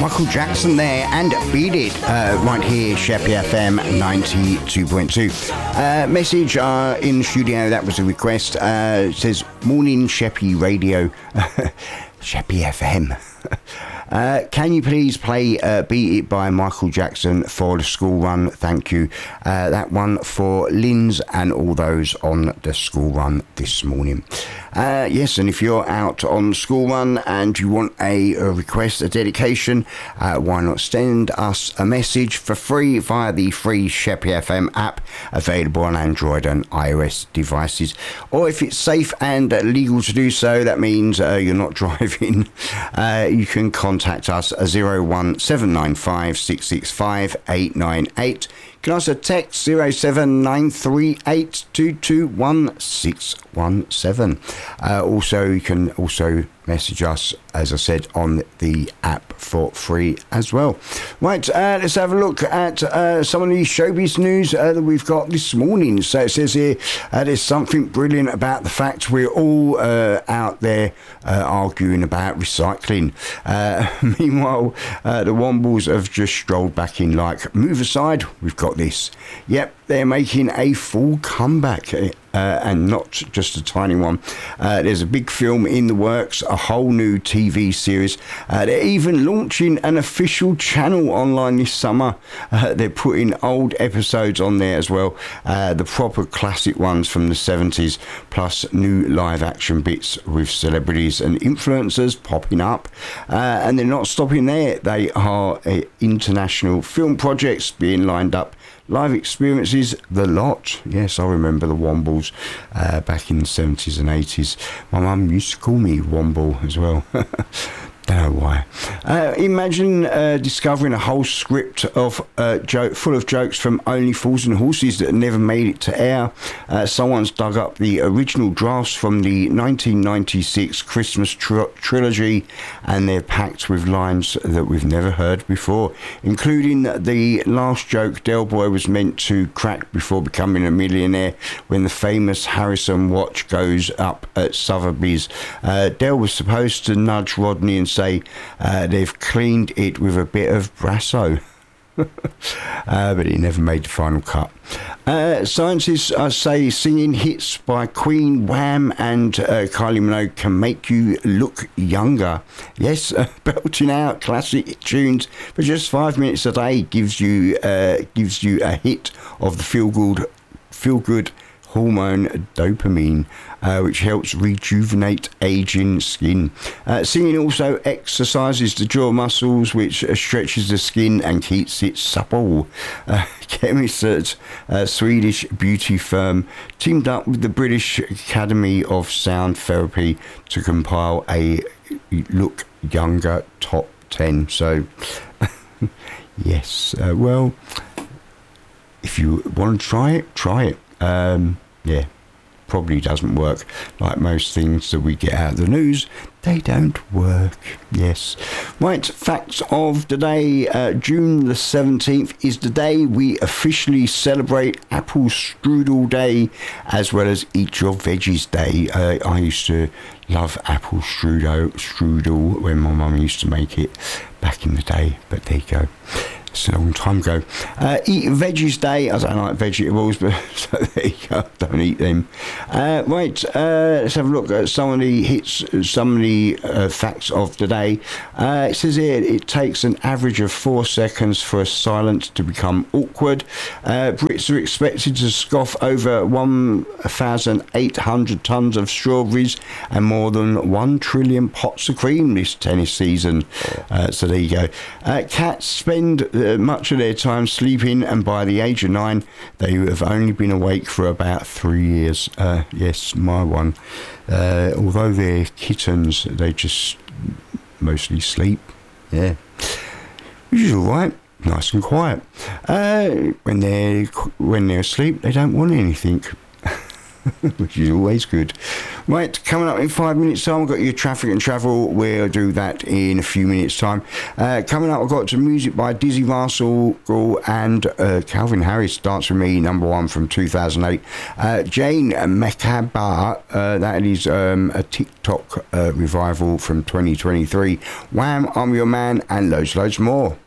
Michael Jackson there and Beat It right here, Sheppy FM 92.2. Message in the studio, that was a request. It says, morning Sheppy Radio, Sheppy FM. Can you please play Beat It by Michael Jackson for the school run? Thank you. That one for Lynn's and all those on the school run this morning. Yes, and if you're out on the school run and you want a request, a dedication, why not send us a message for free via the free Sheppy FM app available on Android and iOS devices. Or if it's safe and legal to do so, that means you're not driving, you can contact us at 01795 665 898. You can also text 07938 221 also, you can also message us, as I said, on the app for free as well. Right, let's have a look at some of the showbiz news that we've got this morning. So it says here, there's something brilliant about the fact we're all out there arguing about recycling. Meanwhile, the Wombles have just strolled back in like, move aside, we've got this. Yep, they're making a full comeback. And not just a tiny one. There's a big film in the works, a whole new TV series. They're even launching an official channel online this summer. They're putting old episodes on there as well, the proper classic ones from the 70s, plus new live action bits with celebrities and influencers popping up. And they're not stopping there. They are international film projects being lined up. Live experiences, the lot. Yes, I remember the Wombles back in the 70s and 80s. My mum used to call me Womble as well. Don't know why. Imagine discovering a whole script of full of jokes from Only Fools and Horses that never made it to air. Someone's dug up the original drafts from the 1996 Christmas trilogy, and they're packed with lines that we've never heard before, including the last joke Del Boy was meant to crack before becoming a millionaire when the famous Harrison watch goes up at Sotheby's. Del was supposed to nudge Rodney and say they've cleaned it with a bit of Brasso. But it never made the final cut. Scientists say singing hits by Queen, Wham and Kylie Minogue can make you look younger. Yes, belting out classic tunes for just 5 minutes a day gives you a hit of the feel good hormone dopamine, which helps rejuvenate aging skin. Singing also exercises the jaw muscles, which stretches the skin and keeps it supple. Chemists at Swedish beauty firm teamed up with the British Academy of Sound Therapy to compile a look younger top 10. So yes, well, if you want to try it. Yeah, probably doesn't work. Like most things that we get out of the news, they don't work. Yes. Right, facts of the day. June the 17th is the day we officially celebrate Apple Strudel Day, as well as Eat Your Veggies Day. I used to love apple strudel when my mum used to make it back in the day, but there you go. It's a long time ago. Eat Veggies Day. I don't like vegetables, but so there you go. Don't eat them. Right, let's have a look at some of the hits, some of the facts of the day. It says here it takes an average of 4 seconds for a silence to become awkward. Brits are expected to scoff over 1,800 tonnes of strawberries and more than 1 trillion pots of cream this tennis season. So there you go. Cats spend much of their time sleeping, and by the age of 9 they have only been awake for about 3 years. Yes, my one. Although they're kittens, they just mostly sleep. Yeah, which is all right, nice and quiet. When they're asleep, they don't want anything. which is always good. Right, coming up in 5 minutes time, I've got your traffic and travel. We'll do that in a few minutes time. Coming up, I've got some music by Dizzy Varsal and Calvin Harris, Dance With Me, #1 from 2008. Jane Mekaba, that is a TikTok revival from 2023. Wham, I'm Your Man, and loads more.